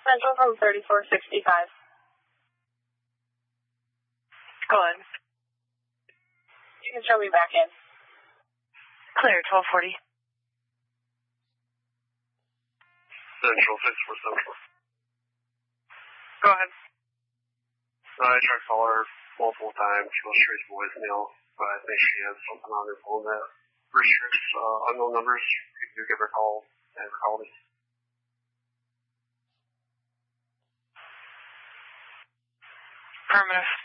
Central from 3465. Go ahead. You can show me back in. Clear, 1240. Central 6474. Go ahead. I tried to call her multiple times. She goes straight to voicemail, but I think she has something on her phone that restricts unknown numbers. If you give her a call, and her call me. Affirmative.